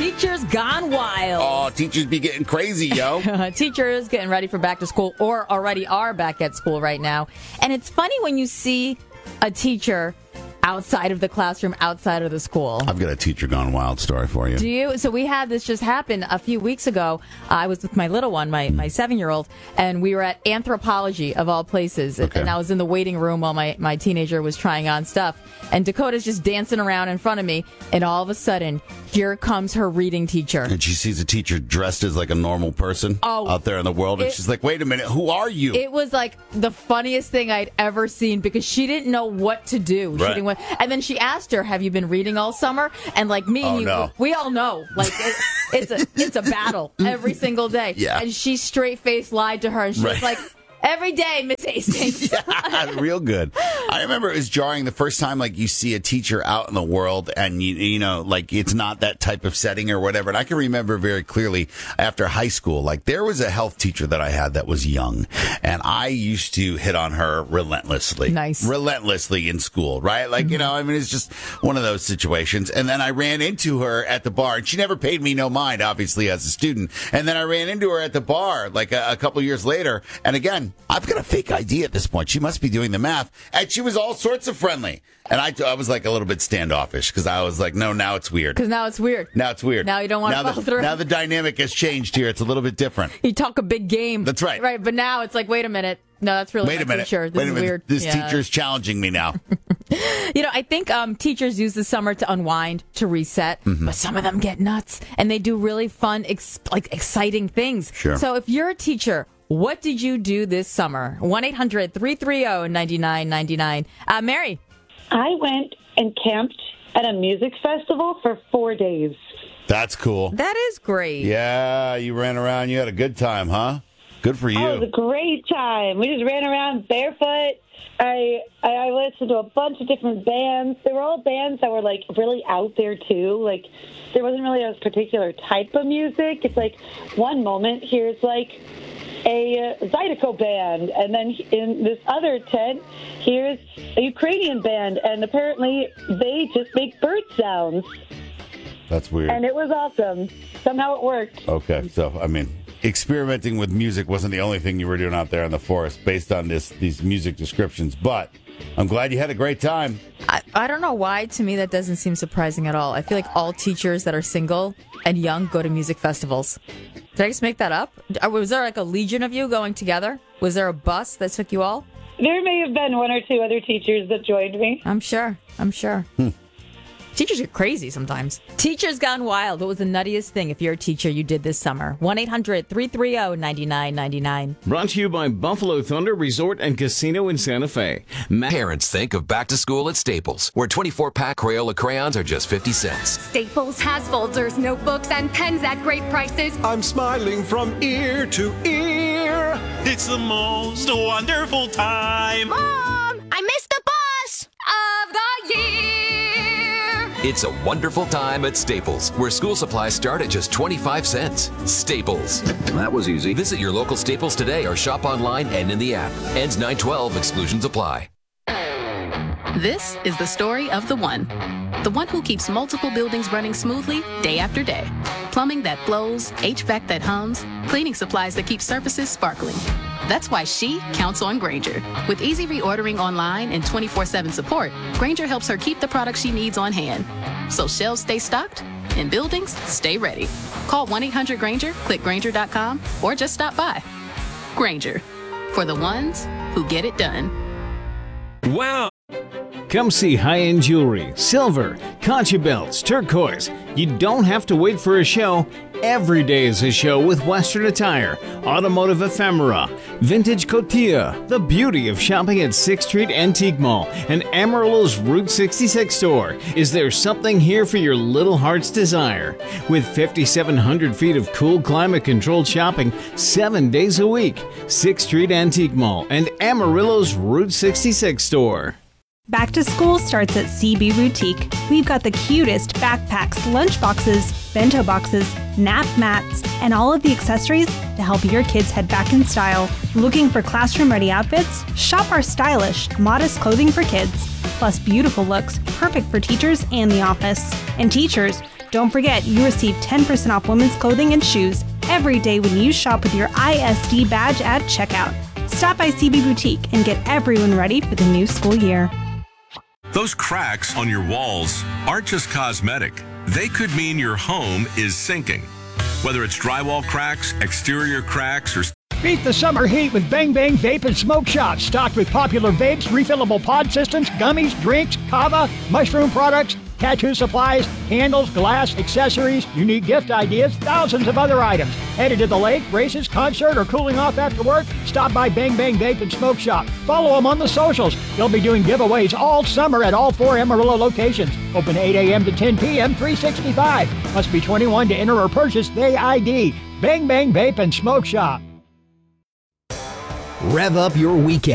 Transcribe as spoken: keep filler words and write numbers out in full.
Teachers gone wild. Oh, teachers be getting crazy, yo. Teachers getting ready for back to school or already are back at school right now. And it's funny when you see a teacher outside of the classroom, outside of the school. I've got a teacher gone wild story for you. Do you? So we had this just happen a few weeks ago. Uh, I was with my little one, my, my seven-year-old, and we were at anthropology, of all places. Okay. And I was in the waiting room while my, my teenager was trying on stuff. And Dakota's just dancing around in front of me. And all of a sudden, here comes her reading teacher. And she sees a teacher dressed as like a normal person oh, out there in the world. And it, she's like, wait a minute, who are you? It was like the funniest thing I'd ever seen because she didn't know what to do. She Right. didn't want, and then she asked her, have you been reading all summer? And like me and oh, you, no. we all know. Like it, it's a it's a battle every single day. Yeah. And she straight-faced lied to her. And she Right. was like, every day, Miss Hastings. Yeah, real good. I remember it was jarring the first time, like, you see a teacher out in the world and, you, you know, like, it's not that type of setting or whatever. And I can remember very clearly after high school, like, there was a health teacher that I had that was young, and I used to hit on her relentlessly. Nice. Relentlessly in school, right? Like, mm-hmm. you know, I mean, it's just one of those situations. And then I ran into her at the bar, and she never paid me no mind, obviously, as a student. And then I ran into her at the bar, like, a, a couple years later, and again, I've got a fake I D at this point. She must be doing the math. And she was all sorts of friendly. And I, I was like a little bit standoffish because I was like, no, now it's weird. Because now it's weird. Now it's weird. Now you don't want to follow the, through. Now the dynamic has changed here. It's a little bit different. You talk a big game. That's right. Right, but now it's like, wait a minute. No, that's really Wait my a minute. teacher. This Wait a is minute. weird. This yeah. teacher's challenging me now. You know, I think um, teachers use the summer to unwind, to reset, mm-hmm. but some of them get nuts, and they do really fun, ex- like exciting things. Sure. So if you're a teacher, what did you do this summer? one eight hundred three three zero nine nine nine nine. Uh, Mary? I went and camped at a music festival for four days. That's cool. That is great. Yeah, you ran around. You had a good time, huh? Good for you. Oh, it was a great time. We just ran around barefoot. I, I I listened to a bunch of different bands. They were all bands that were, like, really out there, too. Like, there wasn't really a particular type of music. It's like one moment, here's, like, a uh, Zydeco band. And then in this other tent, here's a Ukrainian band. And apparently they just make bird sounds. That's weird. And it was awesome. Somehow it worked. Okay, so, I mean, experimenting with music wasn't the only thing you were doing out there in the forest based on this these music descriptions, but I'm glad you had a great time. I, I don't know why, to me, that doesn't seem surprising at all. I feel like all teachers that are single and young go to music festivals. Did I just make that up? Was there like a legion of you going together? Was there a bus that took you all? There may have been one or two other teachers that joined me. I'm sure. I'm sure. Hmm. Teachers get crazy sometimes. Teachers gone wild. What was the nuttiest thing, if you're a teacher, you did this summer? one eight hundred three three zero nine nine nine nine. Brought to you by Buffalo Thunder Resort and Casino in Santa Fe. Ma- Parents think of back to school at Staples, where twenty-four pack Crayola crayons are just fifty cents. Staples has folders, notebooks, and pens at great prices. I'm smiling from ear to ear. It's the most wonderful time. Mom, I missed the bus of the year. It's a wonderful time at Staples, where school supplies start at just twenty-five cents. Staples. That was easy. Visit your local Staples today or shop online and in the app. Ends nine twelve. Exclusions apply. This is the story of the one. The one who keeps multiple buildings running smoothly day after day. Plumbing that flows, H V A C that hums, cleaning supplies that keep surfaces sparkling. That's why she counts on Grainger. With easy reordering online and twenty-four seven support, Grainger helps her keep the products she needs on hand. So shelves stay stocked and buildings stay ready. Call one eight hundred Grainger, click Grainger dot com, or just stop by. Grainger, for the ones who get it done. Wow! Come see high-end jewelry, silver, concha belts, turquoise. You don't have to wait for a show. Every day is a show with Western attire, automotive ephemera, vintage cotilla, the beauty of shopping at sixth Street Antique Mall and Amarillo's Route sixty-six store. Is there something here for your little heart's desire? With fifty-seven hundred feet of cool climate-controlled shopping seven days a week, sixth Street Antique Mall and Amarillo's Route sixty-six store. Back to school starts at C B Boutique. We've got the cutest backpacks, lunchboxes, bento boxes, nap mats, and all of the accessories to help your kids head back in style. Looking for classroom-ready outfits? Shop our stylish, modest clothing for kids. Plus beautiful looks, perfect for teachers and the office. And teachers, Don't forget, you receive ten percent off women's clothing and shoes every day when you shop with your I S D badge at checkout. Stop by C B Boutique and get everyone ready for the new school year. Those cracks on your walls aren't just cosmetic. They could mean your home is sinking. Whether it's drywall cracks, exterior cracks, or... Beat the summer heat with Bang Bang Vape and Smoke Shop. Stocked with popular vapes, refillable pod systems, gummies, drinks, kava, mushroom products, tattoo supplies, candles, glass, accessories, unique gift ideas, thousands of other items. Headed to the lake, races, concert, or cooling off after work? Stop by Bang Bang Vape and Smoke Shop. Follow them on the socials. They'll be doing giveaways all summer at all four Amarillo locations. Open eight a.m. to ten p.m., three sixty-five. Must be twenty-one to enter or purchase the I D. Bang Bang Vape and Smoke Shop. Rev up your weekend